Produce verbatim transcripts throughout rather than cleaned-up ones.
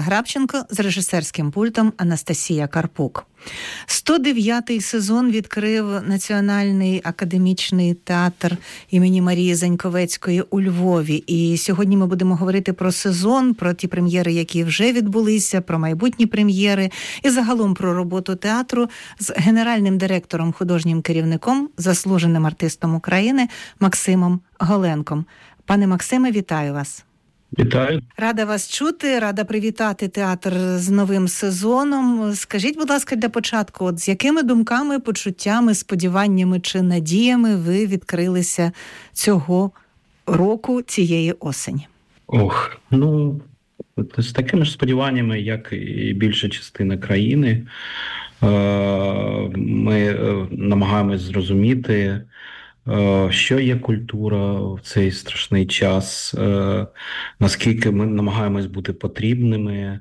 Грабченко, з режисерським пультом Анастасія Карпук. сто дев'ятий сезон відкрив Національний академічний театр імені Марії Заньковецької у Львові. І сьогодні ми будемо говорити про сезон, про ті прем'єри, які вже відбулися, про майбутні прем'єри і загалом про роботу театру з генеральним директором, художнім керівником, заслуженим артистом України Максимом Голенком. Пане Максиме, вітаю вас. Вітаю. Рада вас чути, рада привітати театр з новим сезоном. Скажіть, будь ласка, для початку, от з якими думками, почуттями, сподіваннями чи надіями ви відкрилися цього року, цієї осені? Ох, ну, з такими ж сподіваннями, як і більша частина країни. Ми намагаємось зрозуміти, що є культура в цей страшний час, наскільки ми намагаємось бути потрібними.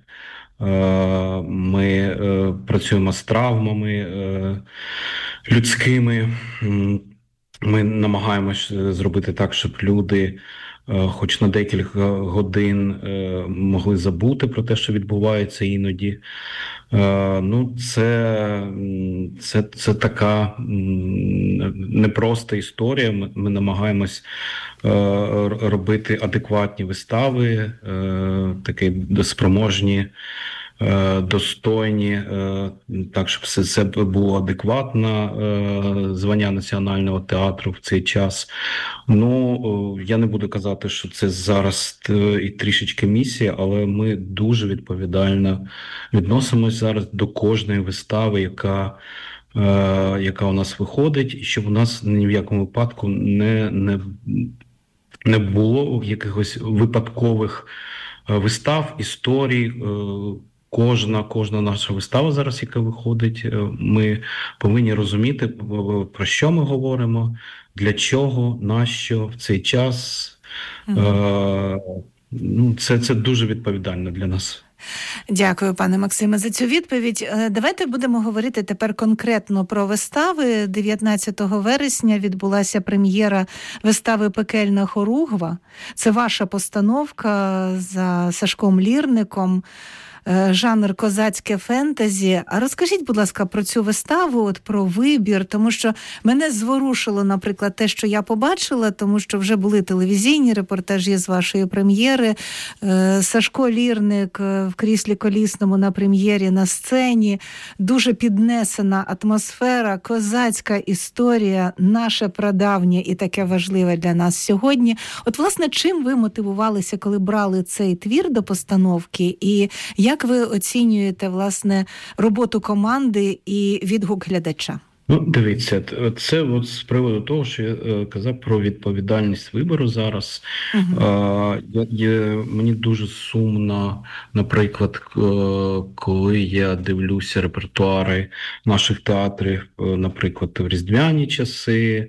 Ми працюємо з травмами людськими. Ми намагаємось зробити так, щоб люди хоч на декілька годин могли забути про те, що відбувається іноді. Ну, це, це, це така непроста історія. Ми, ми намагаємось робити адекватні вистави, такі спроможні, достойні, так, щоб все це було адекватно, звання Національного театру в цей час. Ну, я не буду казати, що це зараз і трішечки місія, але ми дуже відповідально відносимось зараз до кожної вистави, яка, яка у нас виходить, і щоб у нас ні в якому випадку не, не, не було якихось випадкових вистав, історій. Кожна, кожна наша вистава зараз, яка виходить, ми повинні розуміти, про що ми говоримо, для чого, нащо в цей час. Mm-hmm. Ну, це, це дуже відповідально для нас. Дякую, пане Максиме, за цю відповідь. Давайте будемо говорити тепер конкретно про вистави. дев'ятнадцятого вересня відбулася прем'єра вистави «Пекельна хоругва». Це ваша постановка за Сашком Лірником. Жанр козацьке фентезі. А розкажіть, будь ласка, про цю виставу, от про вибір, тому що мене зворушило, наприклад, те, що я побачила, тому що вже були телевізійні репортажі з вашої прем'єри. Сашко Лірник в кріслі колісному на прем'єрі на сцені. Дуже піднесена атмосфера, козацька історія, наше прадавнє і таке важливе для нас сьогодні. От, власне, чим ви мотивувалися, коли брали цей твір до постановки, і як Як ви оцінюєте, власне, роботу команди і відгук глядача? Ну, дивіться, це от з приводу того, що я казав про відповідальність вибору зараз. Uh-huh. А, я, я, мені дуже сумно, наприклад, коли я дивлюся репертуари наших театрів, наприклад, в різдвяні часи,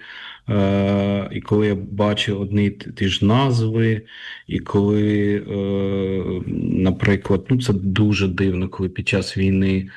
Uh, і коли я бачу одні ті ж назви, і коли, uh, наприклад, ну це дуже дивно, коли під час війни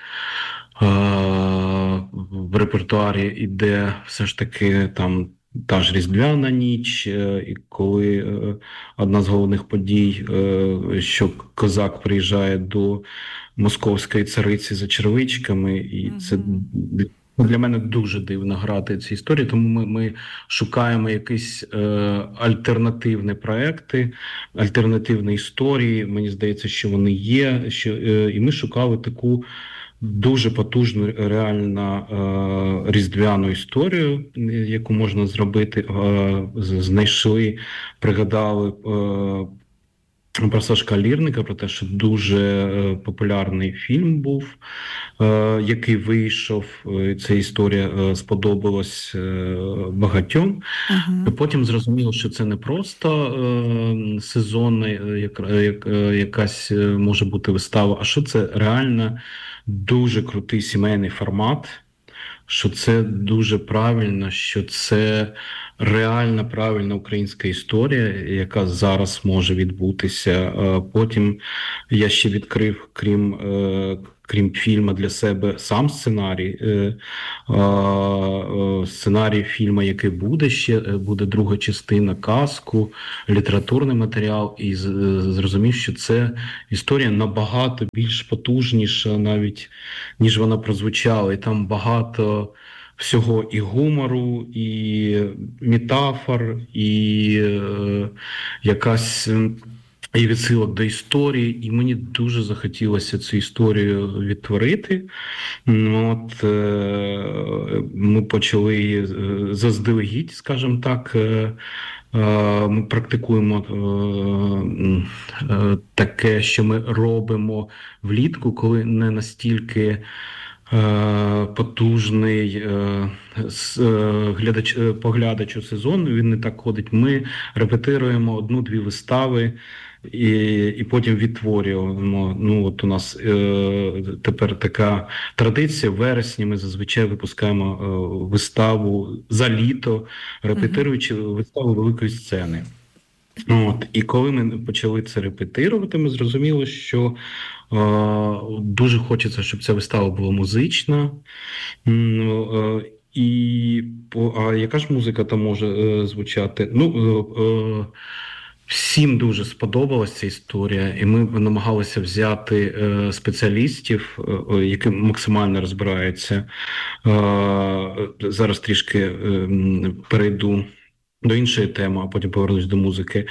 uh, в репертуарі іде все ж таки там та ж Різдвяна ніч, і коли uh, одна з головних подій, uh, що козак приїжджає до московської цариці за червичками, і mm-hmm. це для мене дуже дивно грати ці історії, тому ми, ми шукаємо якісь е, альтернативні проекти, альтернативні історії. Мені здається, що вони є. Що, е, і ми шукали таку дуже потужну, реально е, різдвяну історію, яку можна зробити. Е, знайшли, пригадали е, про Сашка Лірника, про те, що дуже е, популярний фільм був, е, який вийшов. Ця історія е, сподобалась е, багатьом. Uh-huh. Потім зрозуміло, що це не просто е, сезонна як, як, якась може бути вистава, а що це реально дуже крутий сімейний формат, що це дуже правильно, що це реальна, правильна українська історія, яка зараз може відбутися. Потім я ще відкрив, крім крім фільму, для себе сам сценарій. Сценарій фільму, який буде ще, буде друга частина, казку, літературний матеріал. І зрозумів, що це історія набагато більш потужніша навіть, ніж вона прозвучала. І там багато всього і гумору, і метафор, і е, якась і відсилок до історії. І мені дуже захотілося цю історію відтворити. От, е, ми почали її заздалегідь, скажімо так. Е, Ми практикуємо таке, що ми робимо влітку, коли не настільки потужний глядач, поглядач у сезон, він не так ходить. Ми репетируємо одну-дві вистави і, і потім відтворюємо. Ну, от у нас е, тепер така традиція. В вересні ми зазвичай випускаємо е, виставу за літо, репетируючи uh-huh. виставу великої сцени. От. І коли ми почали це репетирувати, ми зрозуміли, що е, дуже хочеться, щоб ця вистава була музична. Е, і а яка ж музика там може е, звучати? Ну, е, е, всім дуже сподобалася ця історія, і ми намагалися взяти е, спеціалістів, е, які максимально розбираються. Е, зараз трішки е, перейду до іншої теми, а потім повернусь до музики.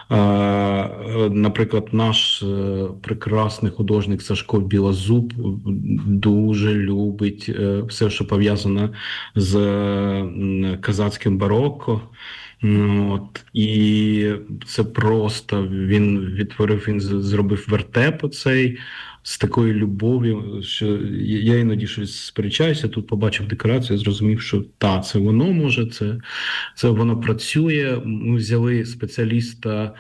Наприклад, наш прекрасний художник Сашко Білозуб дуже любить все, що пов'язане з козацьким барокко. От, і це просто, він відтворив, він зробив вертеп оцей з такою любов'ю, що я іноді щось сперечаюся, тут побачив декорацію, зрозумів, що та, це воно може, це, це воно працює. Ми взяли спеціаліста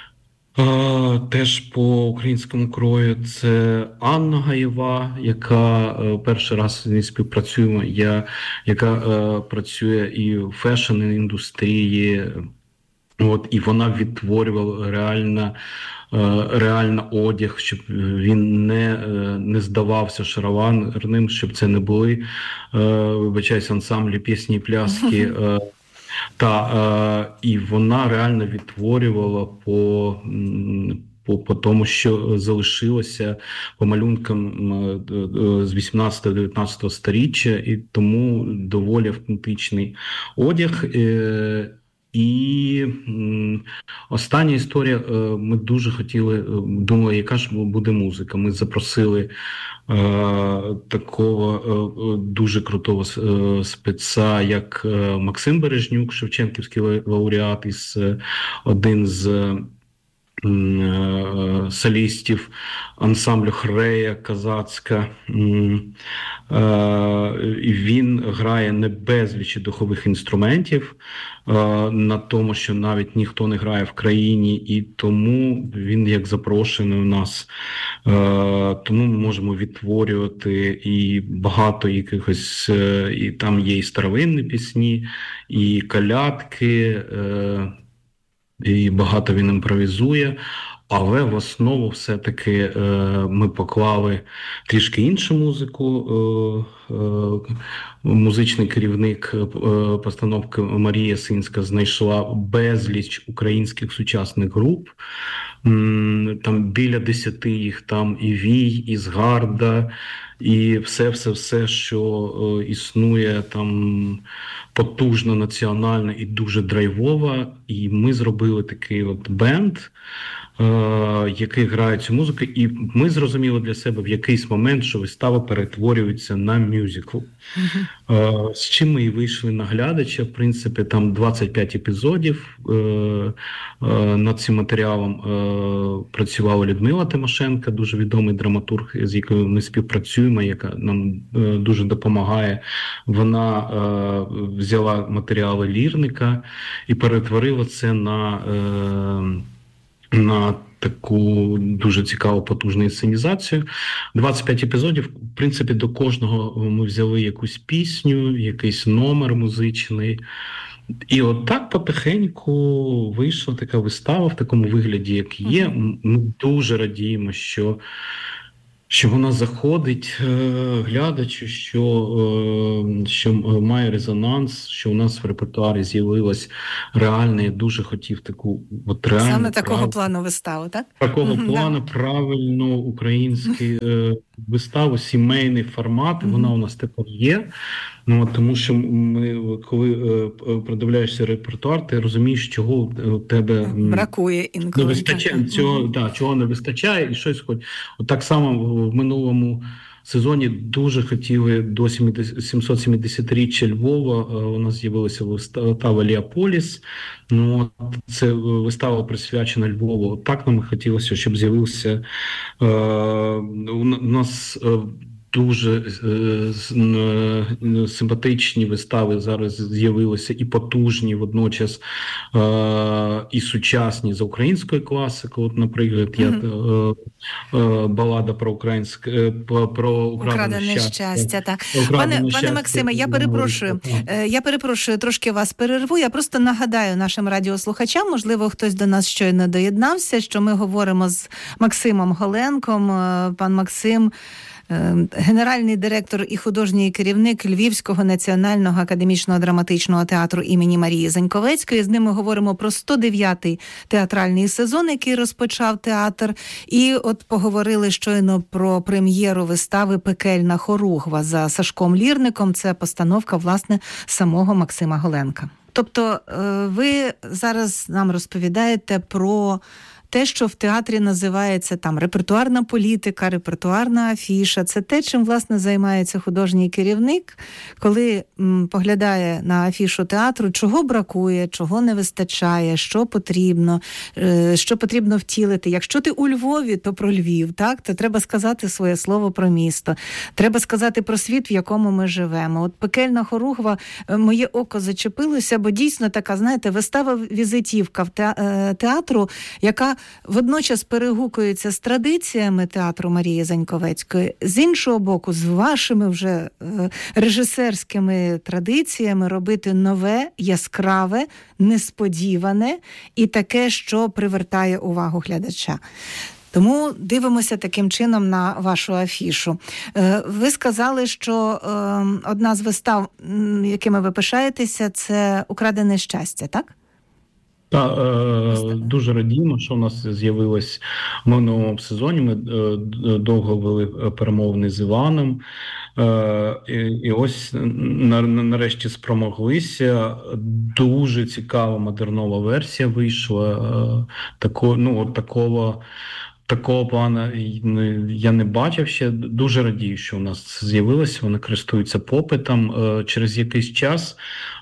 а, теж по українському крою, це Анна Гаєва, яка а, перший раз з нею співпрацюємо, я, яка а, працює і в фешн-індустрії. От, і вона відтворювала реально, реально одяг, щоб він не, не здавався шароварним, щоб це не були, вибачаюсь, ансамблі пісні і пляски. Та, і вона реально відтворювала по, по, по тому, що залишилося по малюнкам з вісімнадцятого-дев'ятнадцятого сторіччя, і тому доволі автентичний одяг. І м, остання історія, е, ми дуже хотіли, е, думали, яка ж буде музика. Ми запросили е, такого е, дуже крутого е, спеца, як е, Максим Бережнюк, шевченківський лауреат, із е, один з е, солістів ансамблю Хрея Козацька. Він грає не безлічі духових інструментів, на тому, що навіть ніхто не грає в країні, і тому він як запрошений у нас. Тому ми можемо відтворювати і багато якихось, і там є і старовинні пісні, і колядки, і багато він імпровізує, але в основу все-таки е, ми поклали трішки іншу музику. Е, е, музичний керівник е, постановки Марія Синська знайшла безліч українських сучасних груп. Там біля десяти їх, там і Вій, і Згарда, і все-все-все, що е, існує там потужно, національно і дуже драйвово. І ми зробили такий от бенд, е, який грає цю музику, і ми зрозуміли для себе в якийсь момент, що вистава перетворюється на мюзикл. Uh-huh. Е, з чим ми і вийшли на глядача, в принципі, там двадцять п'ять епізодів. Е, е, над цим матеріалом е, працювала Людмила Тимошенко, дуже відомий драматург, з якою ми співпрацюємо, яка нам е, дуже допомагає. Вона е, взяла матеріали лірника і перетворила це на, е, на таку дуже цікаву, потужну інсценізацію. двадцять п'ять епізодів. В принципі, до кожного ми взяли якусь пісню, якийсь номер музичний. І от так потихеньку вийшла така вистава в такому вигляді, як є. Uh-huh. Ми дуже радіємо, що що вона заходить е, глядачу, що, е, що має резонанс, що у нас в репертуарі з'явилась реальна, я дуже хотів таку от реальну, саме такого прав... плану виставу, так? Такого плану правильно українську е, виставу, сімейний формат, mm-hmm. вона у нас тепер є. Ну, тому що ми, коли е, продивляєшся репертуар, ти розумієш, чого у тебе бракує інколи. Не вистачає, цього, mm-hmm. да, чого не вистачає, і щось хоч. От так само в минулому сезоні дуже хотіли до сімсот-сімдесятиріччя Львова, у нас з'явилася вистава «Леополіс». Ну, це вистава присвячена Львову. Так нам хотілося, щоб з'явився е, у нас е, дуже е, симпатичні вистави зараз з'явилися і потужні, водночас е, і сучасні за українською класикою. От, наприклад, mm-hmm. я, е, е, балада про українське е, про украдене щастя. щастя так. Пане, щастя. Пане Максиме, я перепрошую, е, я перепрошую, трошки вас перерву. Я просто нагадаю нашим радіослухачам, можливо, хтось до нас щойно доєднався, що ми говоримо з Максимом Голенком. Пан Максим генеральний директор і художній керівник Львівського національного академічного драматичного театру імені Марії Заньковецької. З ним ми говоримо про сто дев'ятий театральний сезон, який розпочав театр. І от поговорили щойно про прем'єру вистави «Пекельна хоругва» за Сашком Лірником. Це постановка, власне, самого Максима Голенка. Тобто ви зараз нам розповідаєте про те, що в театрі називається там репертуарна політика, репертуарна афіша. Це те, чим, власне, займається художній керівник, коли м, поглядає на афішу театру, чого бракує, чого не вистачає, що потрібно, е, що потрібно втілити. Якщо ти у Львові, то про Львів, так? То треба сказати своє слово про місто. Треба сказати про світ, в якому ми живемо. От «Пекельна хоругва», моє око зачепилося, бо дійсно така, знаєте, вистава-візитівка театру, яка водночас перегукується з традиціями театру Марії Заньковецької, з іншого боку, з вашими вже режисерськими традиціями робити нове, яскраве, несподіване і таке, що привертає увагу глядача. Тому дивимося таким чином на вашу афішу. Ви сказали, що одна з вистав, якими ви пишаєтеся, це «Украдене щастя», так? Так, е, дуже радіємо, що у нас з'явилось в минулому сезоні. Ми е, довго вели перемовини з Іваном. Е, і, і ось на, нарешті спромоглися. Дуже цікава модернова версія вийшла. Е, тако, ну, от такого... Такого плану я не бачив ще. Дуже радію, що у нас з'явилося. Вони користуються попитом. Через якийсь час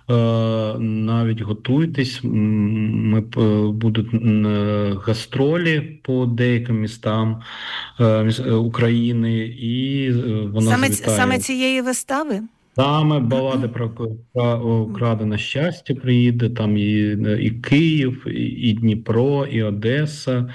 навіть готуйтесь. Ми будуть гастролі по деяким містам України, і вона саме, завітає. Саме цієї вистави? Саме балада про, про украдене щастя приїде, там і, і Київ, і, і Дніпро, і Одеса. Е,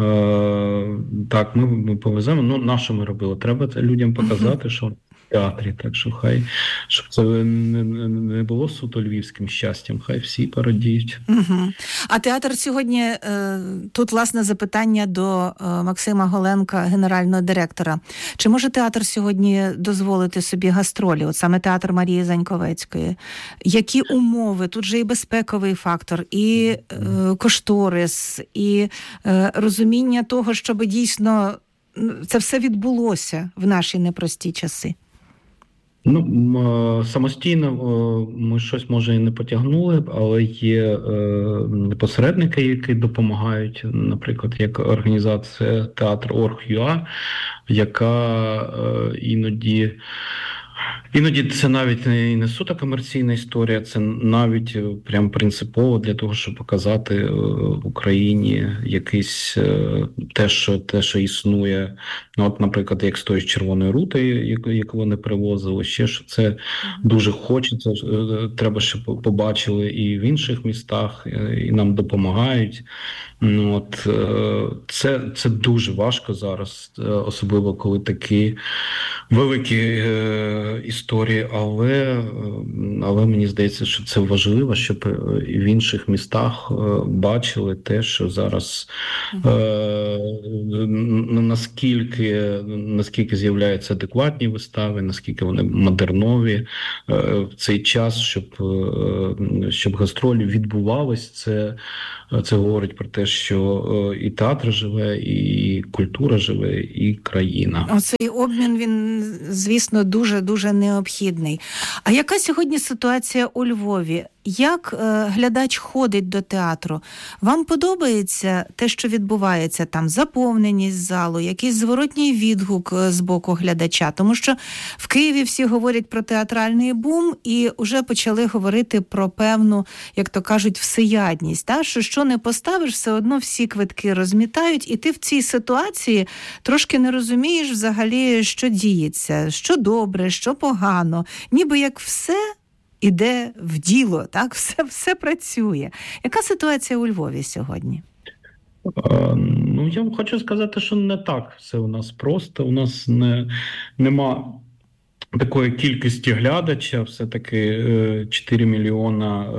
так, ми, ми повеземо. Ну, наше ми робили. Треба людям показати, що в театрі, так що хай, щоб це не, не було суто львівським щастям, хай всі порадіють. Угу. А театр сьогодні, тут, власне, запитання до Максима Голенка, генерального директора. Чи може театр сьогодні дозволити собі гастролі, от саме театр Марії Заньковецької? Які умови? Тут же і безпековий фактор, і е, кошторис, і е, розуміння того, щоб дійсно це все відбулося в наші непрості часи. Ну, самостійно ми щось, може, і не потягнули, але є посередники, які допомагають, наприклад, як організація театр точка орг крапка ю а, яка іноді Іноді це навіть не, не суто комерційна історія, це навіть прям принципово для того, щоб показати в Україні якийсь те, що, те, що існує. Ну, от, наприклад, як з тої червоної рути, яку вони привозили, ще що це дуже хочеться, треба, щоб побачили і в інших містах, і нам допомагають. Ну, от, це, це дуже важко зараз, особливо коли такі великі е, історії, але, але мені здається, що це важливо, щоб і в інших містах е, бачили те, що зараз е, наскільки, наскільки з'являються адекватні вистави, наскільки вони модернові е, в цей час, щоб, е, щоб гастролі відбувались. Це, це говорить про те, що і театр живе, і культура живе, і країна. Оцей обмін, він, звісно, дуже-дуже необхідний. А яка сьогодні ситуація у Львові? Як е, глядач ходить до театру? Вам подобається те, що відбувається там? Заповненість залу, якийсь зворотній відгук з боку глядача? Тому що в Києві всі говорять про театральний бум і вже почали говорити про певну, як то кажуть, всеядність. Та? Що що не поставиш, все одно всі квитки розмітають, і ти в цій ситуації трошки не розумієш взагалі, що діється, що добре, що погано. Ніби як все іде в діло, так? Все, все працює. Яка ситуація у Львові сьогодні? А, ну, я хочу сказати, що не так все у нас просто. У нас не, нема такої кількості глядача, все-таки чотири мільйона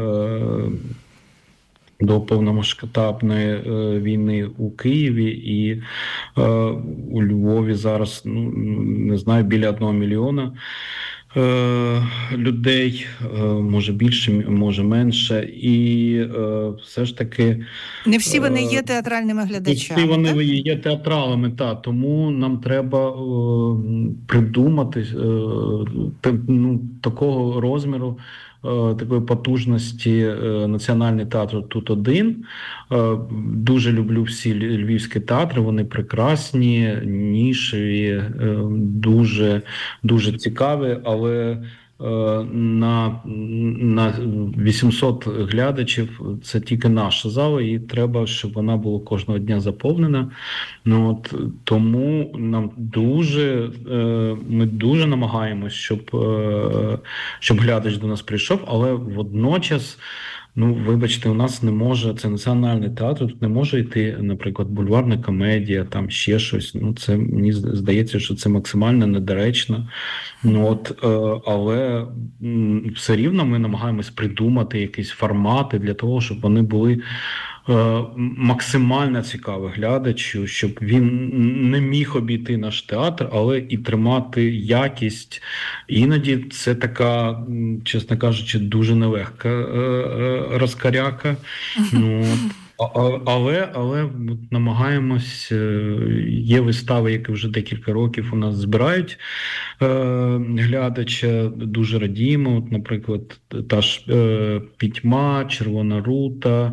до повномасштабної е, війни у Києві, і е, у Львові зараз, ну, не знаю, біля одного мільйона е, людей, е, може більше, може менше, і е, все ж таки... Не всі вони є театральними глядачами, Не всі вони так? є театралами, та, тому нам треба е, придумати е, те, ну, такого розміру, такої потужності Національний театр тут один. Дуже люблю всі львівські театри, вони прекрасні, нішеві, дуже, дуже цікаві, але на, на вісімсот глядачів це тільки наша зала, і треба, щоб вона була кожного дня заповнена. Ну, от, тому нам дуже, ми дуже намагаємось, щоб, щоб глядач до нас прийшов, але водночас, ну, вибачте, у нас не може, це Національний театр, тут не може йти, наприклад, бульварна комедія, там ще щось. Ну, це, мені здається, що це максимально недоречно. Ну, от, але все рівно ми намагаємось придумати якісь формати для того, щоб вони були максимально цікавий глядачу, щоб він не міг обійти наш театр, але і тримати якість. Іноді це така, чесно кажучи, дуже нелегка розкаряка. Ну, але, але намагаємось, є вистави, які вже декілька років у нас збирають глядача, дуже радіємо. От, наприклад, та ж «Пітьма», «Червона рута»,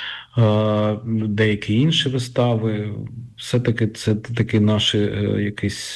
деякі інші вистави. Все-таки це такі наші якісь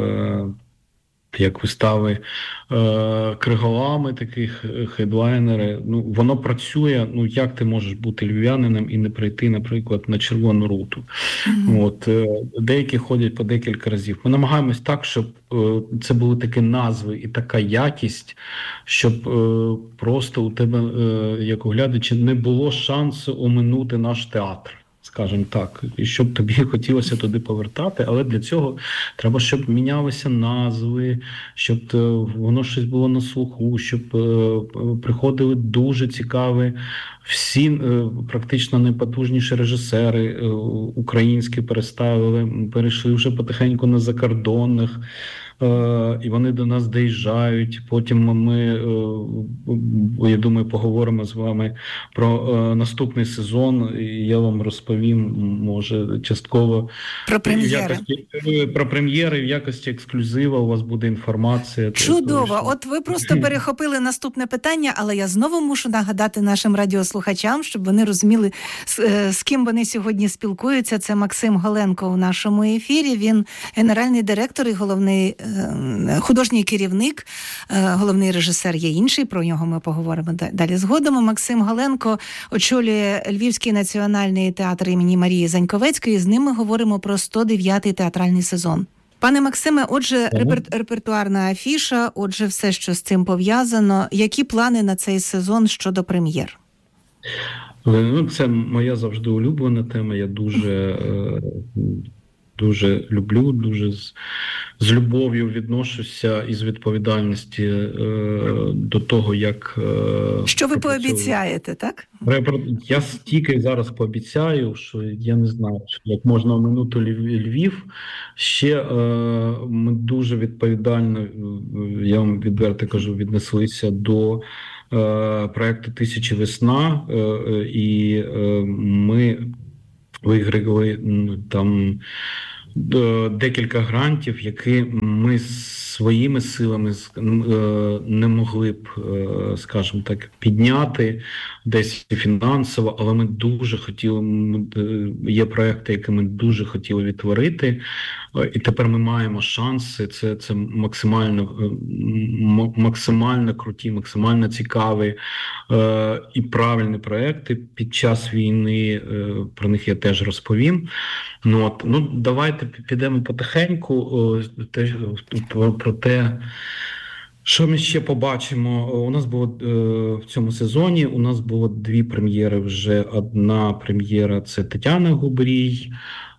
як вистави е, криголами, таких хедлайнери. Ну, воно працює. Ну, як ти можеш бути львів'янином і не прийти, наприклад, на «Червону руту»? Mm-hmm. От, е, деякі ходять по декілька разів. Ми намагаємось так, щоб е, це були такі назви і така якість, щоб е, просто у тебе, е, як у глядача, не було шансу оминути наш театр. Скажімо так, і щоб тобі хотілося туди повертати, але для цього треба, щоб мінялися назви, щоб воно щось було на слуху, щоб приходили дуже цікаві, всі практично найпотужніші режисери українські переставили, перейшли вже потихеньку на закордонних, і вони до нас доїжджають. Потім ми, я думаю, поговоримо з вами про наступний сезон, і я вам розповім, може, частково про прем'єри. Якості, про прем'єри, в якості ексклюзива у вас буде інформація. Чудово! От ви просто перехопили наступне питання, але я знову мушу нагадати нашим радіослухачам, щоб вони розуміли, з, з ким вони сьогодні спілкуються. Це Максим Голенко у нашому ефірі. Він генеральний директор і головний художній керівник, головний режисер є інший, про нього ми поговоримо далі згодом. Максим Голенко очолює Львівський національний театр імені Марії Заньковецької, з ним ми говоримо про сто дев'ятий театральний сезон. Пане Максиме, отже, репер... репертуарна афіша, отже, все, що з цим пов'язано. Які плани на цей сезон щодо прем'єр? Ну, це моя завжди улюблена тема, я дуже... дуже люблю, дуже з, з любов'ю відношуся і з відповідальності е, до того, як... Е, Що ви пообіцяєте, так? Я стільки зараз пообіцяю, що я не знаю, як можна оминути Львів. Ще е, ми дуже відповідально, я вам відверто кажу, віднеслися до е, проєкту «Тисяча весна», е, і е, ми виграли там декілька грантів, які ми своїми силами не могли б, скажімо так, підняти десь фінансово, але ми дуже хотіли, є проекти, які ми дуже хотіли відтворити, і тепер ми маємо шанси, це, це максимально, максимально круті, максимально цікаві і правильні проекти під час війни, про них я теж розповім. Ну, от, ну давайте підемо потихеньку те, про те, що ми ще побачимо. У нас було в цьому сезоні, у нас було дві прем'єри вже. Одна прем'єра – це Тетяна Губрій,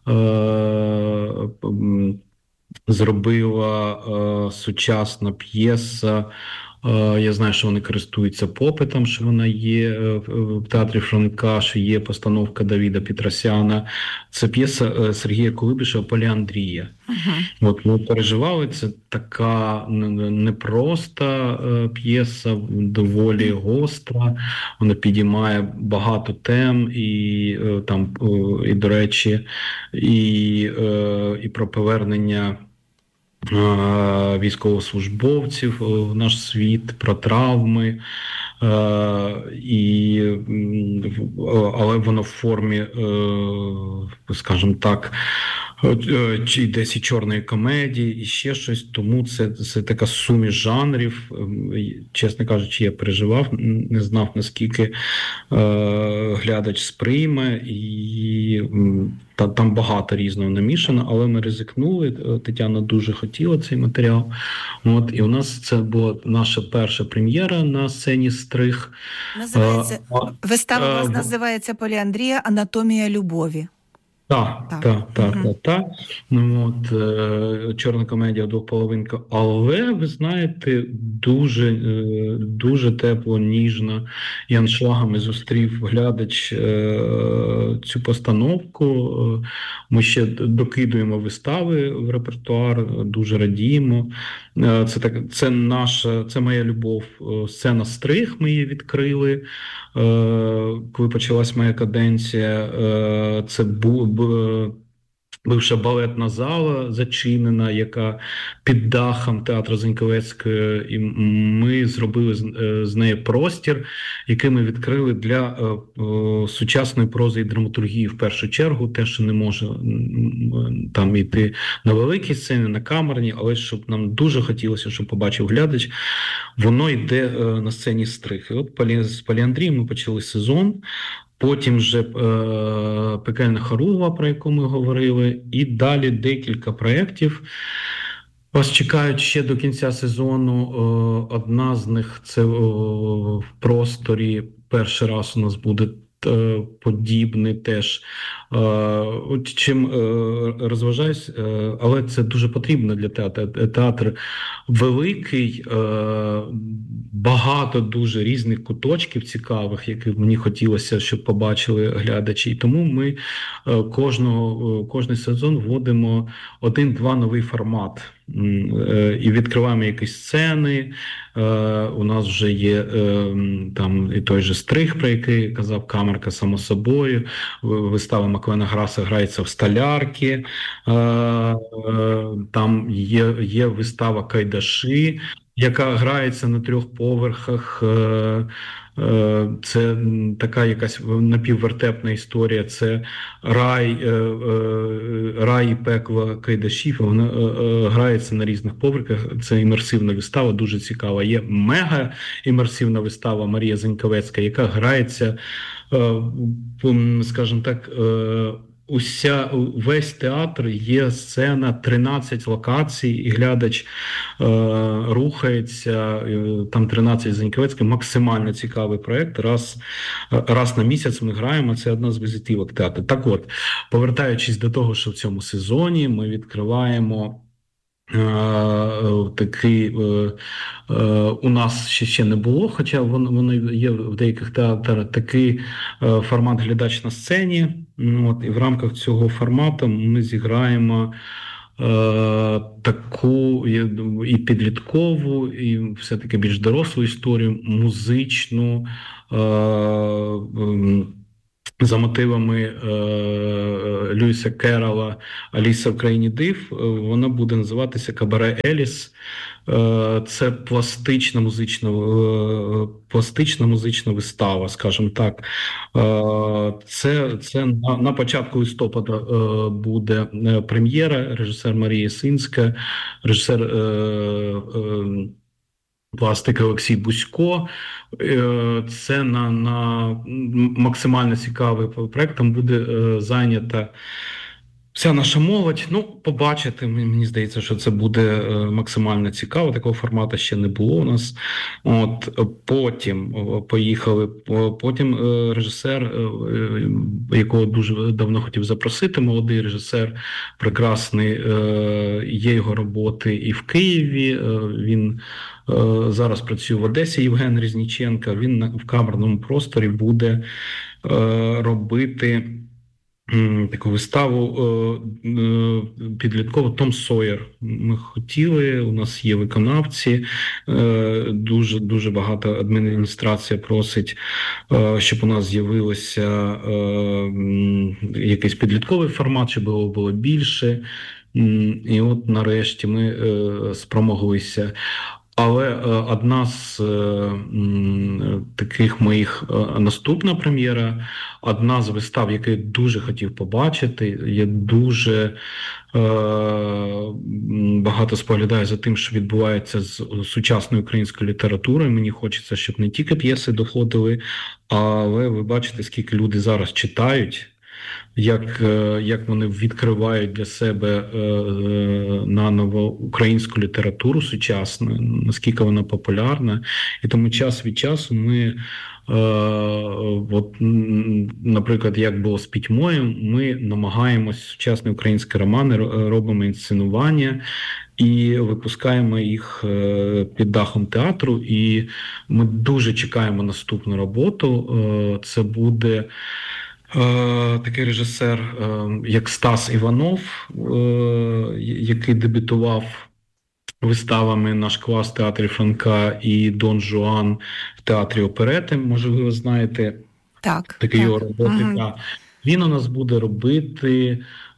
зробила сучасна п'єса. Я знаю, що вони користуються попитом, що вона є в театрі Франка, що є постановка Давіда Петросяна. Це п'єса Сергія Кулебіша «Поліандрія». Uh-huh. От ми переживали, це така непроста п'єса, доволі гостра, вона підіймає багато тем, і там, і до речі, і, і про повернення військовослужбовців в наш світ, про травми, і, але воно в формі, скажімо так, чи десь і чорної комедії, і ще щось, тому це, це така суміш жанрів. Чесно кажучи, я переживав, не знав, наскільки е, глядач сприйме, і та, там багато різного намішано, але ми ризикнули, Тетяна дуже хотіла цей матеріал. От, і у нас це була наша перша прем'єра на сцені «Стриг». Називається, а, вистава у вас а, називається «Поліандрія. Анатомія любові». Так, так, так, так, так, так. Ну, от, е, чорна комедія «Двополовинка», але, ви знаєте, дуже, е, дуже тепло, ніжно і аншлагами зустрів глядач е, цю постановку. Ми ще докидуємо вистави в репертуар, дуже радіємо. Е, це, так, це наша, це моя любов, сцена «Стриг», ми її відкрили. Коли почалась моя каденція, це був бивша балетна зала зачинена, яка під дахом театру Заньковецької, і ми зробили з неї простір, який ми відкрили для сучасної прози і драматургії в першу чергу, те, що не може там йти на великій сцені, на камерній, але щоб нам дуже хотілося, щоб побачив глядач, воно йде на сцені «Стриг». І от з «Поліандрії» ми почали сезон. Потім вже е, «Пекельна хоругва», про яку ми говорили, і далі декілька проєктів. Вас чекають ще до кінця сезону. Е, одна з них – це е, в просторі. Перший раз у нас буде е, подібний теж. Е, чим е, розважаюсь, е, але це дуже потрібно для театру. Театр великий, е, багато дуже різних куточків цікавих, яких мені хотілося, щоб побачили глядачі. І тому ми е, кожного, кожний сезон вводимо один-два новий формат. Е, і відкриваємо якісь сцени. Е, у нас вже є е, там і той же «Стриг», про який казав Камерка, само собою. Вистава Маклена Граса грається в «Столярки». Е, е, там є, є вистава «Кайдаші», яка грається на трьох поверхах. Це така якась напіввертепна історія. Це рай, рай і пекло кайдашів. Вона грається на різних поверхах. Це імерсивна вистава, дуже цікава. Є мега-імерсивна вистава Марія Заньковецька, яка грається, скажімо так, уся, весь театр є сцена, тринадцять локацій, і глядач е, рухається, е, там тринадцять Заньковецький, максимально цікавий проєкт. Раз, раз на місяць ми граємо, це одна з візитівок театру. Так от, повертаючись до того, що в цьому сезоні ми відкриваємо такий, у нас ще ще не було, хоча воно є в деяких театрах, такий формат «Глядач на сцені». От, і в рамках цього формату ми зіграємо таку і підліткову, і все-таки більш дорослу історію, музичну, за мотивами е, Льюіса Керрола «Аліса в країні див». Вона буде називатися «Кабаре Еліс». Е, це пластична музична, е, пластична музична вистава, скажімо так. Е, це це на, на початку листопада е, буде прем'єра. Режисер Марія Синська, режисер е, е, пластики Олексій Бусько. Це на, на максимально цікавий проєкт. Там буде е, зайнята вся наша молодь. Ну, побачите, мені здається, що це буде е, максимально цікаво. Такого формату ще не було у нас. От, потім поїхали, потім е, режисер, е, якого дуже давно хотів запросити, молодий режисер, прекрасний, е, є його роботи і в Києві. Е, він зараз працює в Одесі, Євген Різніченко. Він в камерному просторі буде е, робити м, таку виставу е, е, підліткову «Том Сойер». Ми хотіли, у нас є виконавці, е, дуже, дуже багато адміністрація просить, е, щоб у нас з'явилося е, м, якийсь підлітковий формат, щоб його було більше. І от нарешті ми е, спромоглися. Але е, одна з е, м, таких моїх е, наступна прем'єра, одна з вистав, яку я дуже хотів побачити, я дуже е, багато споглядаю за тим, що відбувається з сучасною українською літературою. Мені хочеться, щоб не тільки п'єси доходили, але ви бачите, скільки люди зараз читають, як, як вони відкривають для себе е, наново українську літературу сучасну, наскільки вона популярна. І тому час від часу ми, е, от, наприклад, як було з «Пітьмою», ми намагаємось сучасні українські романи, робимо інсценування і випускаємо їх під дахом театру. І ми дуже чекаємо наступну роботу. Це буде такий режисер, як Стас Іванов, який дебютував виставами «Наш клас» в театрі Франка і «Дон Жуан» в театрі оперети. Може, ви знаєте, так, такі так. його роботи. Ага. Він у нас буде робити,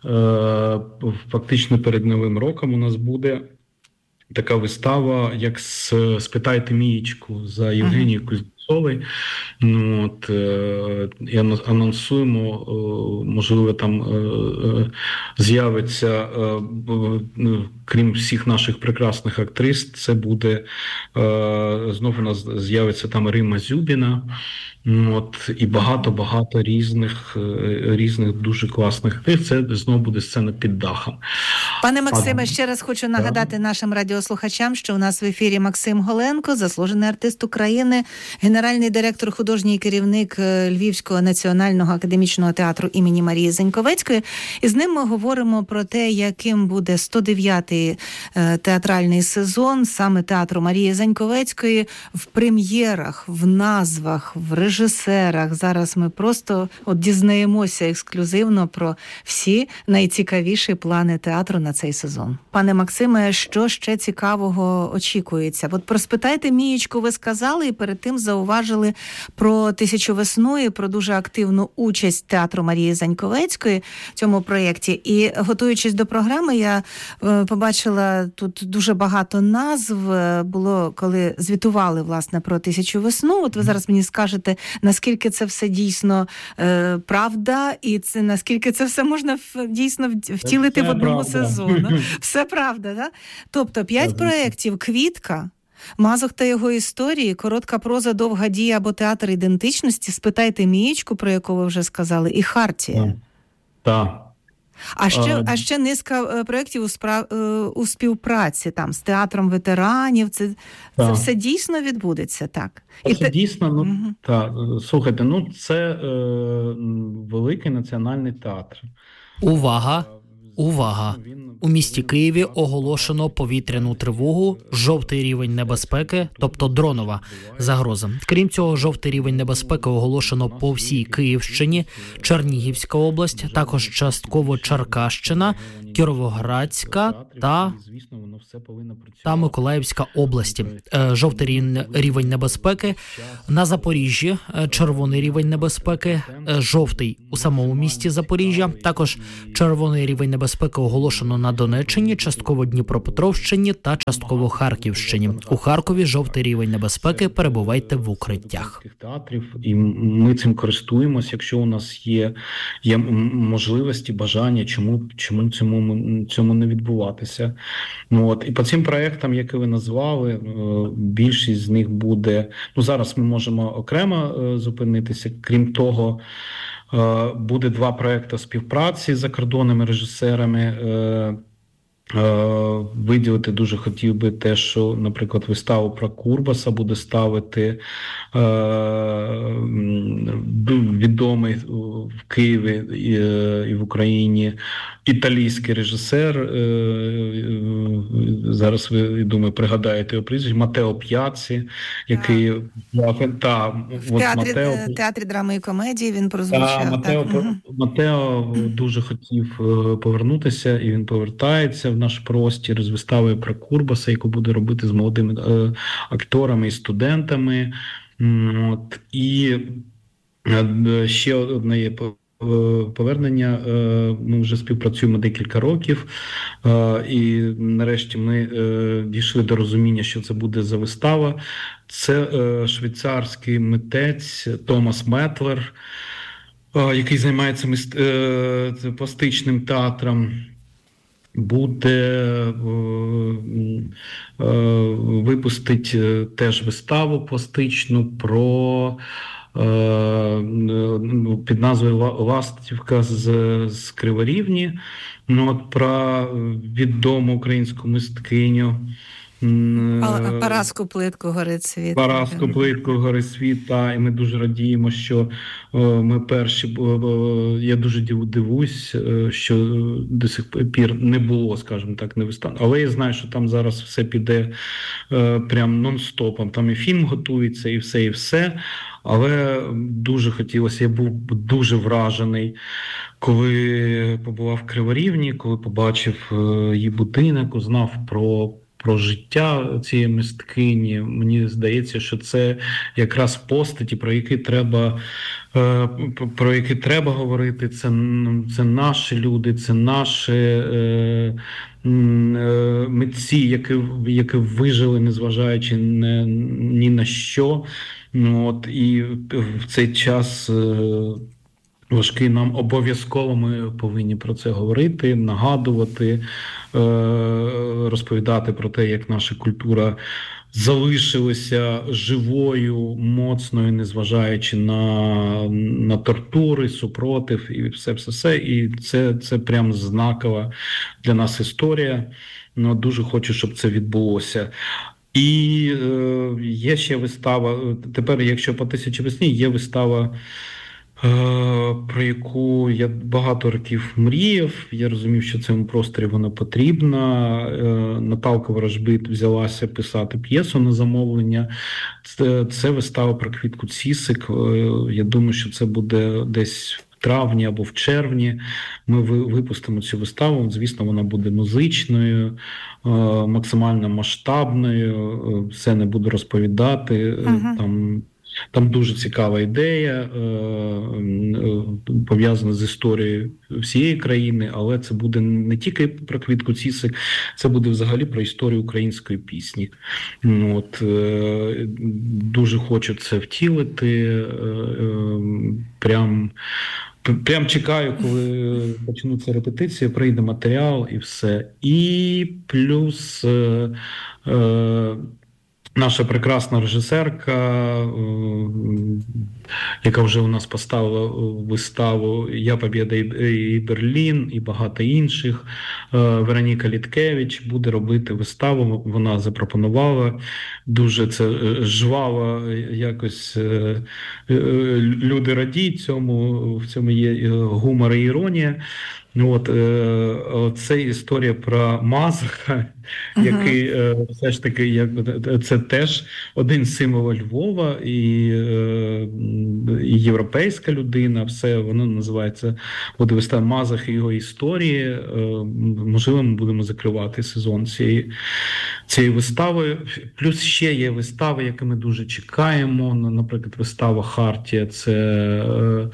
фактично перед Новим роком у нас буде така вистава, як «Спитайте Мієчку» за Євгенією ага. Кузнєцовою. Ну, от, е, і анонсуємо, е, можливо, там е, з'явиться, е, е, крім всіх наших прекрасних актрис, це буде, е, знову у нас з'явиться там Рима Зюбіна, от, і багато-багато різних, різних дуже класних актрис. Це знову буде сцена під дахом. Пане Максиме, ще раз хочу нагадати нашим радіослухачам, що у нас в ефірі Максим Голенко, заслужений артист України, генеральний директор, художній керівник Львівського національного академічного театру імені Марії Заньковецької. І з ним ми говоримо про те, яким буде сто дев'ятий театральний сезон саме театру Марії Заньковецької в прем'єрах, в назвах, в режисерах. Зараз ми просто от дізнаємося ексклюзивно про всі найцікавіші плани театру на цей сезон. Пане Максиме, що ще цікавого очікується? От про «Спитайте Мієчку» ви сказали, і перед тим зауважили про «Тисячу весною», про дуже активну участь театру Марії Заньковецької в цьому проєкті. І готуючись до програми, я е, побачила тут дуже багато назв. Було, коли звітували, власне, про «Тисячу весну». От ви зараз мені скажете, наскільки це все дійсно е, правда, і це, наскільки це все можна в, дійсно втілити в одному правда. сезону. Все правда, так? Тобто, п'ять проєктів «Квітка», «Мазох та його історії», «Коротка проза, довга дія» або «Театр ідентичності», «Спитайте Мієчку», про яку ви вже сказали, і «Хартія». Так. А ще, а ще низка проєктів у, справ... у співпраці там з театром ветеранів. Це, це все дійсно відбудеться, так? Це І дійсно, ну, угу. так, слухайте, ну це е, великий національний театр. Увага! Увага! У місті Києві оголошено повітряну тривогу, жовтий рівень небезпеки, тобто дронова загроза. Крім цього, жовтий рівень небезпеки оголошено по всій Київщині, Чернігівська область, також частково Черкащина, Кіровоградська та, та Миколаївська області. Жовтий рівень небезпеки на Запоріжжі, червоний рівень небезпеки, жовтий у самому місті Запоріжжя, також червоний рівень небезпеки оголошено на Донеччині, частково Дніпропетровщині та частково Харківщині. У Харкові жовтий рівень небезпеки, перебувайте в укриттях. Театрів, і ми цим користуємося, якщо у нас є, є можливості, бажання, чому, чому цьому, цьому не відбуватися. Ну, от. І по цим проєктам, які ви назвали, більшість з них буде, ну зараз ми можемо окремо зупинитися, крім того, буде два проекти співпраці з закордонними режисерами. Виділити дуже хотів би те, що, наприклад, виставу про Курбаса буде ставити відомий в Києві і в Україні італійський режисер, зараз ви, думаю, пригадаєте його прізвище, Матео П'яці, який та, в театрі, Матео, театрі драми і комедії він прозвучав. Та, Матео, так. Матео дуже хотів повернутися, і він повертається в наш простір з виставою про Курбаса, яку буде робити з молодими акторами і студентами. От. І ще одне є повернення. Ми вже співпрацюємо декілька років, і нарешті ми дійшли до розуміння, що це буде за вистава. Це швейцарський митець Томас Метлер, який займається мист... пластичним театром. Буде випустить теж виставу пластичну про під назвою «Ластівка з, з Криворівні», ну, от про відому українську мисткиню Параску Плитку «Горицвіт». Параску Плитку «Горицвіт», та, і ми дуже радіємо, що ми перші, я дуже дивуюсь, що до сих пір не було, скажімо так, не вистав. Але я знаю, що там зараз все піде прям нон-стопом, там і фільм готується, і все, і все. Але дуже хотілося, я був дуже вражений, коли побував в Криворівні, коли побачив її будинок, узнав про про життя цієї мисткині. Мені здається, що це якраз постаті, про які треба, про які треба говорити. Це, це наші люди, це наші е, е, митці, які, які вижили, незважаючи ні, ні на що. Ну, от, і в цей час е, важкий нам обов'язково ми повинні про це говорити, нагадувати, розповідати про те, як наша культура залишилася живою, моцною, незважаючи на, на тортури, супротив і все-все-все. І це, це прям знакова для нас історія. Ну, дуже хочу, щоб це відбулося. І е, є ще вистава, тепер, якщо по «Тисячі весні», є вистава, про яку я багато років мріяв. Я розумів, що цьому просторі вона потрібна. Наталка Ворожбит взялася писати п'єсу на замовлення. Це, це вистава про Квітку Цісик. Я думаю, що це буде десь в травні або в червні. Ми випустимо цю виставу. Звісно, вона буде музичною, максимально масштабною. Все не буду розповідати. Ага. Там Там дуже цікава ідея, пов'язана з історією всієї країни, але це буде не тільки про Квітку Цісик, це буде взагалі про історію української пісні. От, дуже хочу це втілити, прям, прям чекаю, коли почнуться репетиції, прийде матеріал і все. І плюс наша прекрасна режисерка, яка вже у нас поставила виставу «Я Побєда і Берлін» і багато інших. Вероніка Літкевич буде робити виставу, вона запропонувала. Дуже це жваво, якось люди радіють цьому, в цьому є гумор і іронія. От, це історія про Мазаха, uh-huh. який все ж таки, як, це теж один з символів Львова і, і європейська людина, все, воно називається, буде вистава Мазах і його історії. Можливо, ми будемо закривати сезон цієї, цієї вистави. Плюс ще є вистави, які ми дуже чекаємо, наприклад, вистава «Хартія», це...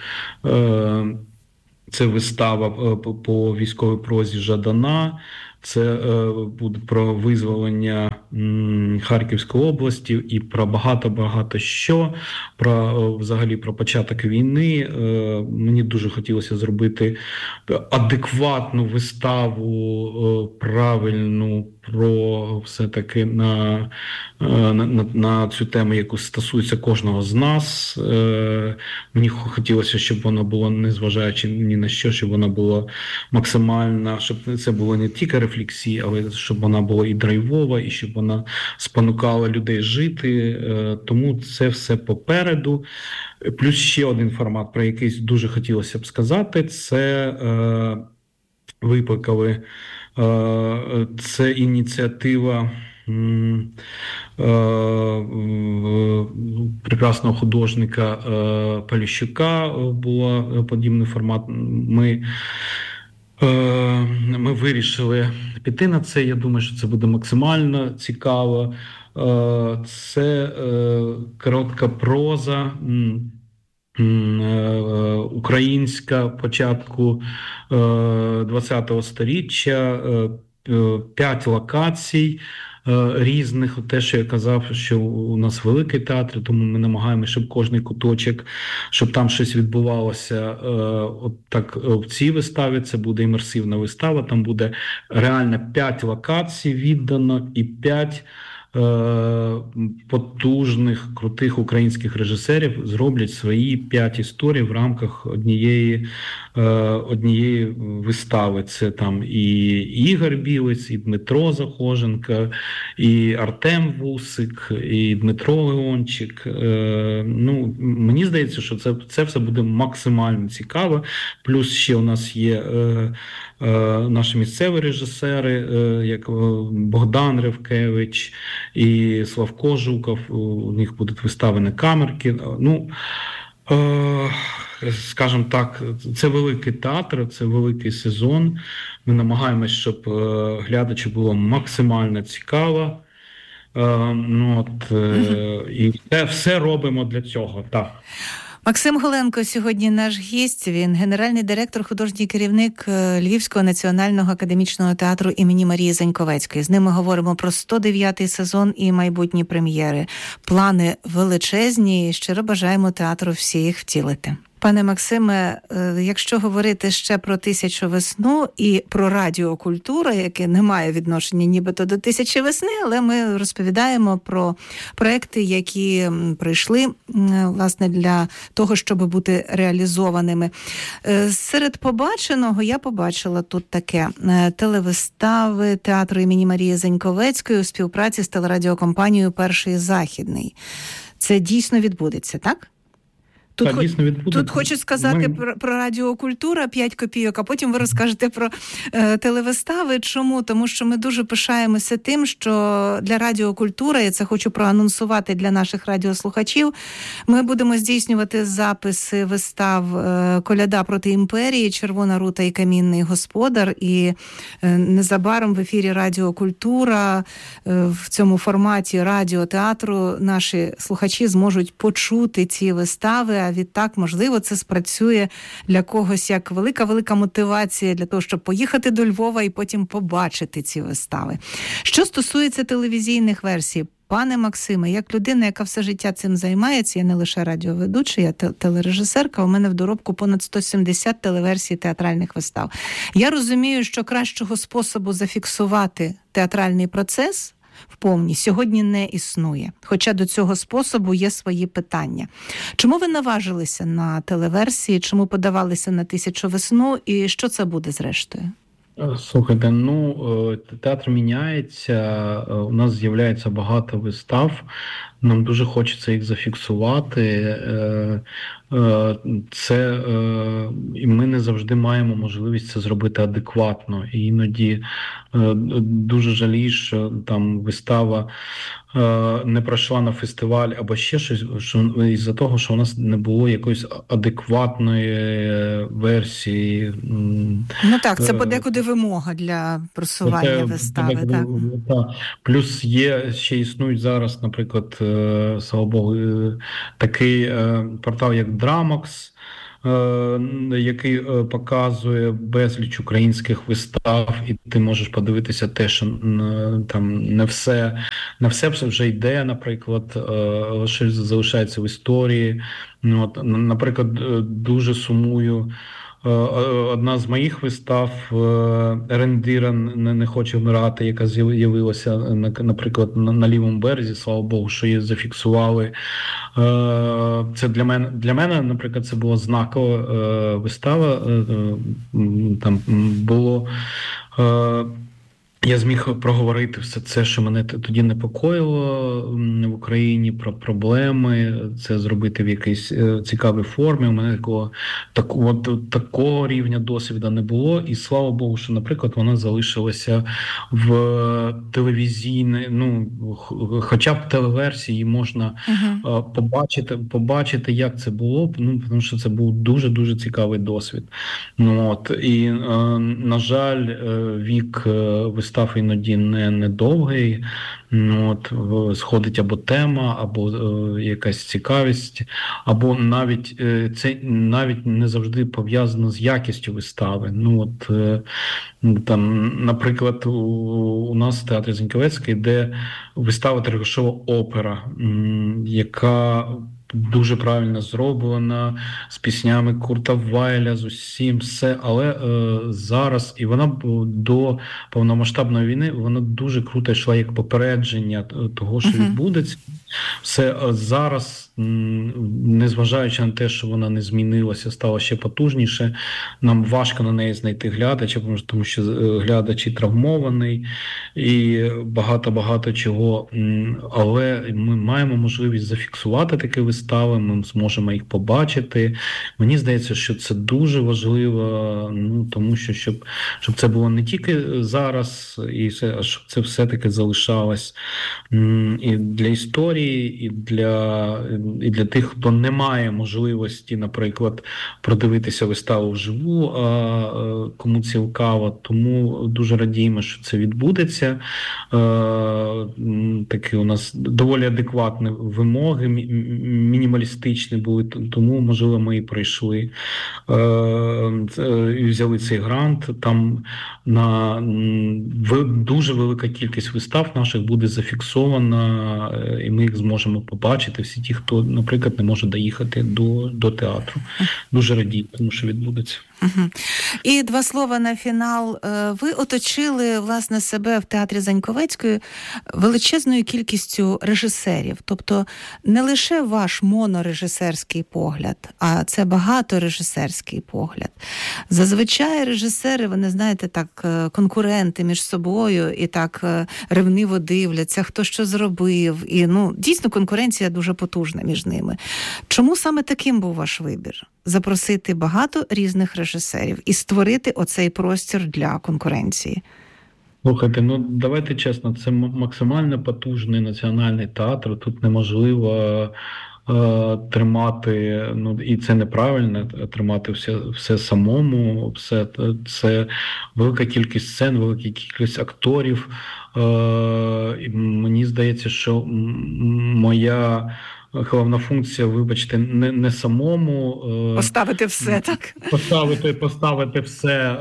Це вистава по військовій прозі Жадана, це буде про визволення Харківської області і про багато-багато що, про взагалі про початок війни. Мені дуже хотілося зробити адекватну виставу, правильну, про все-таки на, на, на, на цю тему, яку стосується кожного з нас. Мені хотілося, щоб вона була, незважаючи ні на що, щоб вона була максимальна, щоб це було не тільки рефлексія, але щоб вона була і драйвова, і щоб вона спонукала людей жити. Тому це все попереду. Плюс ще один формат, про який дуже хотілося б сказати, це е, викликали. Це ініціатива прекрасного художника Поліщука, була подібний формат. Ми, ми вирішили піти на це. Я думаю, що це буде максимально цікаво. Це коротка проза, українська початку ХХ сторіччя, п'ять локацій різних. Те, що я казав, що у нас великий театр, тому ми намагаємося, щоб кожний куточок, щоб там щось відбувалося. От так в цій виставі це буде імерсивна вистава, там буде реально п'ять локацій віддано і п'ять потужних, крутих українських режисерів зроблять свої п'ять історій в рамках однієї, однієї вистави. Це там і Ігор Білець, і Дмитро Захоженко, і Артем Вусик, і Дмитро Леончик. Ну, мені здається, що це, це все буде максимально цікаво. Плюс ще у нас є наші місцеві режисери, як Богдан Ревкевич і Славко Жуков, у них будуть виставлені камерки. Ну, скажімо так, це великий театр, це великий сезон. Ми намагаємось, щоб глядачу було максимально цікаво. Ну, от, і все, все робимо для цього, так. Максим Голенко сьогодні наш гість, він генеральний директор, художній керівник Львівського національного академічного театру імені Марії Заньковецької. З ним ми говоримо про сто дев'ятий сезон і майбутні прем'єри. Плани величезні, і щиро бажаємо театру всі їх втілити. Пане Максиме, якщо говорити ще про «Тисячу весну» і про радіокультуру, яке не має відношення нібито до «Тисячі весни», але ми розповідаємо про проекти, які прийшли, власне, для того, щоб бути реалізованими. Серед побаченого я побачила тут таке: телевистави театру імені Марії Заньковецької у співпраці з телерадіокомпанією «Перший Західний». Це дійсно відбудеться, так? Тут, так, дійсно тут хочу сказати Ми... про, про радіокультура, п'ять копійок, а потім ви розкажете про е, телевистави. Чому? Тому що ми дуже пишаємося тим, що для радіокультури, я це хочу проанонсувати для наших радіослухачів, ми будемо здійснювати записи вистав е, «Коляда проти імперії», «Червона рута» і «Камінний господар». І е, незабаром в ефірі радіокультура е, в цьому форматі радіотеатру наші слухачі зможуть почути ці вистави, а відтак, можливо, це спрацює для когось як велика-велика мотивація для того, щоб поїхати до Львова і потім побачити ці вистави. Що стосується телевізійних версій, пане Максиме, як людина, яка все життя цим займається, я не лише радіоведуча, я телережисерка, у мене в доробку понад сто сімдесят телеверсій театральних вистав. Я розумію, що кращого способу зафіксувати театральний процес в повній, сьогодні не існує. Хоча до цього способу є свої питання. Чому ви наважилися на телеверсії, чому подавалися на «Тисячу весну» і що це буде зрештою? Слухайте, ну, театр міняється, у нас з'являється багато вистав, нам дуже хочеться їх зафіксувати. Це, і ми не завжди маємо можливість це зробити адекватно. І іноді дуже жалію, що там вистава не пройшла на фестиваль або ще щось, що із-за того, що у нас не було якоїсь адекватної версії. Ну так, це подекуди вимога для просування це, вистави. Подекуди, так. Так. Плюс є, ще існують зараз, наприклад, слава Богу, такий портал, як Драмакс, який показує безліч українських вистав, і ти можеш подивитися те, що там не все, не все вже йде, наприклад, щось залишається в історії. От, наприклад, дуже сумую. Одна з моїх вистав «Рендіра не, не хоче вмирати», яка з'явилася, наприклад, на, на лівому березі, слава Богу, що її зафіксували. Це для мене, для мене, наприклад, це була знакова вистава. Там було... Я зміг проговорити все це, що мене тоді непокоїло в Україні, про проблеми, це зробити в якійсь цікавій формі. У мене такого, так, от, такого рівня досвіду не було. І слава Богу, що, наприклад, вона залишилася в телевізійній, ну, хоча б телеверсії можна uh-huh. побачити, побачити, як це було, ну, тому що це був дуже-дуже цікавий досвід. Ну, от, і, на жаль, вік вистав іноді не, не довгий, ну, от, сходить або тема, або е, якась цікавість, або навіть е, це навіть не завжди пов'язано з якістю вистави. Ну, от, е, там, наприклад, у, у нас в театрі Заньковецький йде вистава «Тригушова опера», м, яка дуже правильно зроблена, з піснями Курта Вайля, з усім, все, але е, зараз, і вона до повномасштабної війни, вона дуже круто йшла як попередження того, що uh-huh. відбудеться. Все е, зараз, м, незважаючи на те, що вона не змінилася, стала ще потужніше, нам важко на неї знайти глядача, тому що глядач травмований і багато-багато чого, м, але ми маємо можливість зафіксувати таке вистави, ми зможемо їх побачити. Мені здається, що це дуже важливо, ну, тому що щоб, щоб це було не тільки зараз, і все, а щоб це все-таки залишалось і для історії, і для, і для тих, хто не має можливості, наприклад, продивитися виставу вживу, а кому цікаво. Тому дуже радіємо, що це відбудеться. Такі у нас доволі адекватні вимоги, мінімалістичні були, тому, можливо, ми і пройшли, і взяли цей грант. Там на дуже велика кількість вистав наших буде зафіксована, і ми їх зможемо побачити, всі ті, хто, наприклад, не може доїхати до, до театру. Дуже радію, тому що відбудеться. Угу. І два слова на фінал. Ви оточили, власне, себе в театрі Заньковецької величезною кількістю режисерів. Тобто не лише ваш монорежисерський погляд, а це багаторежисерський погляд. Зазвичай режисери, вони, знаєте, так, конкуренти між собою і так ревниво дивляться, хто що зробив. І, ну, дійсно, конкуренція дуже потужна між ними. Чому саме таким був ваш вибір? Запросити багато різних режисерів і створити оцей простір для конкуренції? Слухайте, ну давайте чесно, це максимально потужний національний театр, тут неможливо е, тримати, ну і це неправильно, тримати все, все самому, все, це велика кількість сцен, велика кількість акторів. Е, і мені здається, що моя головна функція, вибачте, не, не самому... Поставити все, так? Поставити, поставити все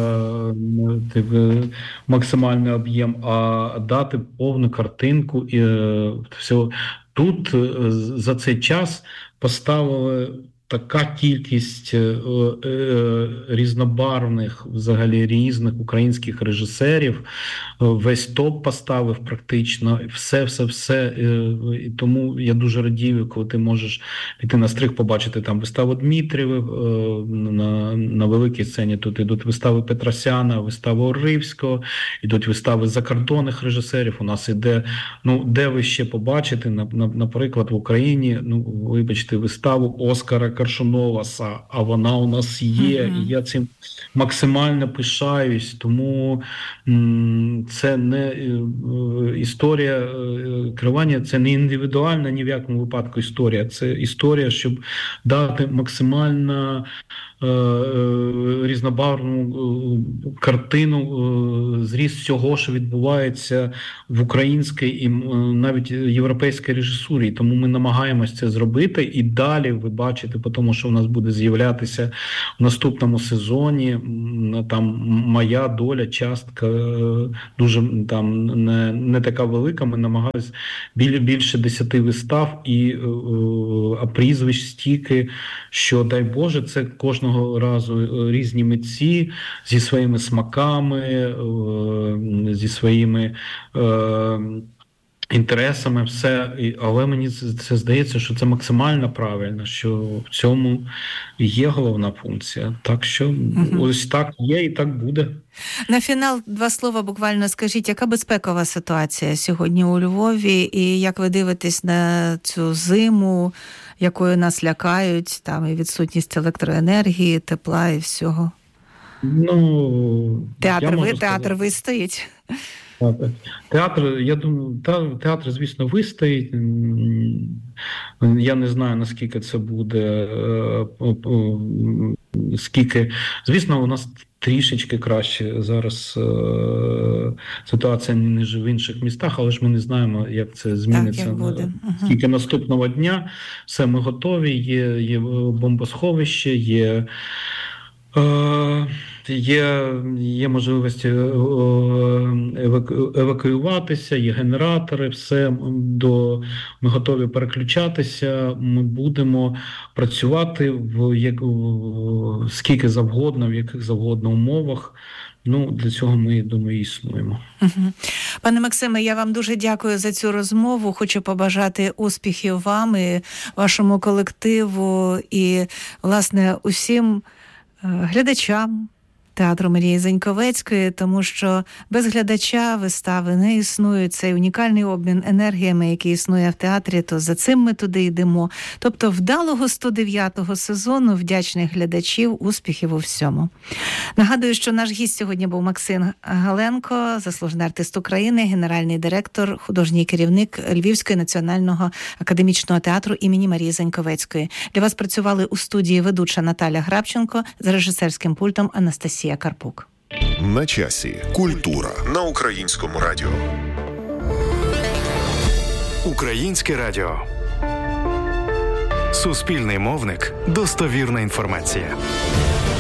е, максимальний об'єм, а дати повну картинку. І, е, все. Тут за цей час поставили така кількість е, е, різнобарвних, взагалі різних українських режисерів, весь топ поставив практично, все, все, все. Е, і тому я дуже радію, коли ти можеш піти на стриг, побачити там виставу Дмитрієва е, на, на великій сцені. Тут ідуть вистави Петросяна, вистави Оривського, ідуть вистави закордонних режисерів. У нас іде, ну, де ви ще побачите, на, на, наприклад, в Україні, ну, вибачте, виставу Оскара Коршунова, а вона у нас є, uh-huh. і я цим максимально пишаюсь, тому м, це не е, історія е, керування, це не індивідуальна ні в якому випадку історія, це історія, щоб дати максимально е, е, різнобарвну е, картину, е, зріз всього, що відбувається в українській і е, навіть європейській режисурі, тому ми намагаємось це зробити, і далі ви бачите, по тому, що у нас буде з'являтися в наступному сезоні, там моя доля, частка дуже там не, не така велика, ми намагаємось біль, більше десяти вистав і а прізвищ стільки, що, дай Боже, це кожного разу різні митці зі своїми смаками, зі своїми інтересами, все, але мені це здається, що це максимально правильно, що в цьому є головна функція. Так що угу. ось так є і так буде. На фінал два слова буквально скажіть, яка безпекова ситуація сьогодні у Львові, і як ви дивитесь на цю зиму, якою нас лякають, там і відсутність електроенергії, тепла і всього? Ну, театр ви, театр вистоїть? Театр, я думаю, театр, звісно, вистоїть. Я не знаю, наскільки це буде, скільки. Звісно, у нас трішечки краще зараз ситуація, ніж в інших містах, але ж ми не знаємо, як це зміниться. Так, як буде. Скільки наступного дня. Все, ми готові, є, є бомбосховище, є... Є, є можливість евакуюватися, є генератори, все, до, ми готові переключатися, ми будемо працювати в, як, в скільки завгодно, в яких завгодно умовах. Ну, для цього ми, думаю, існуємо. Угу. Пане Максиме, я вам дуже дякую за цю розмову. Хочу побажати успіхів вам і вашому колективу і, власне, усім глядачам театру Марії Заньковецької, тому що без глядача вистави не існує. Цей унікальний обмін енергіями, який існує в театрі, то за цим ми туди йдемо. Тобто вдалого сто дев'ятого сезону, вдячних глядачів, успіхів у всьому. Нагадую, що наш гість сьогодні був Максим Галенко, заслужений артист України, генеральний директор, художній керівник Львівського національного академічного театру імені Марії Заньковецької. Для вас працювали у студії ведуча Наталя Грабченко, за режисерським пультом Анастасія Карпук. На часі. Культура на Українському радіо. Українське радіо. Суспільний мовник. Достовірна інформація.